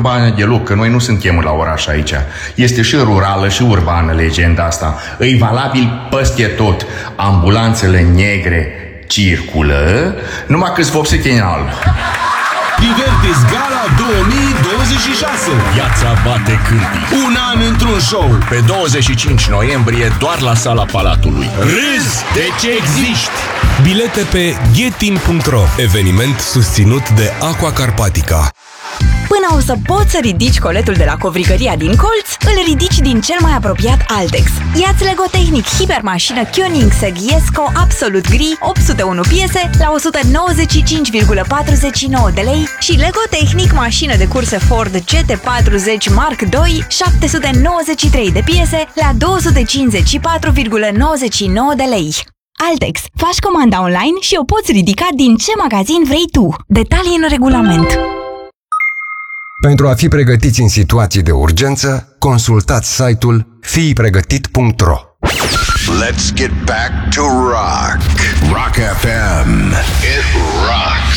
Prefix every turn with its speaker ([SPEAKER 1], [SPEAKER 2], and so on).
[SPEAKER 1] urbană deloc, că noi nu suntem la oraș aici. Este și rurală și urbană legenda asta. E valabil peste tot. Ambulanțele negre circulă, numai că-s vopsete în alb.
[SPEAKER 2] Divertis Gala 2026. Viața bate câmpii. Un an într-un show.
[SPEAKER 1] Pe 25 noiembrie doar la Sala Palatului.
[SPEAKER 2] Râzi de ce existi.
[SPEAKER 3] Bilete pe getin.ro. Eveniment susținut de Aqua Carpatica.
[SPEAKER 4] Până o să poți să ridici coletul de la covrigăria din colț, îl ridici din cel mai apropiat Altex. Ia-ți Lego Technic Hipermașină Koenigsegg Jesko Absolut Gri 801 piese la 195,49 de lei și Lego Technic Mașină de curse Ford GT40 Mark II 793 de piese la 254,99 de lei. Altex. Faci comanda online și o poți ridica din ce magazin vrei tu. Detalii în regulament.
[SPEAKER 5] Pentru a fi pregătiți în situații de urgență, consultați site-ul fiipregătit.ro.
[SPEAKER 6] Let's get back to rock.